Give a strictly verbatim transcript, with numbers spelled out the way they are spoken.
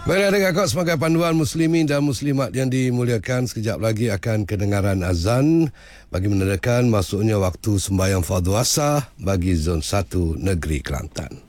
Baiklah adik kakak, sebagai panduan muslimin dan muslimat yang dimuliakan, sekejap lagi akan kedengaran azan bagi menandakan masuknya waktu sembahyang fardu asar bagi zon satu negeri Kelantan.